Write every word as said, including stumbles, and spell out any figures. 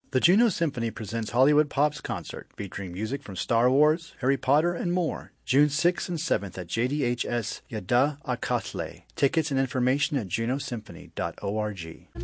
The Juno Symphony presents Hollywood Pop's concert, featuring music from Star Wars, Harry Potter, and more. June sixth and seventh at J D H S Yadda Akatle. Tickets and information at juno symphony dot org.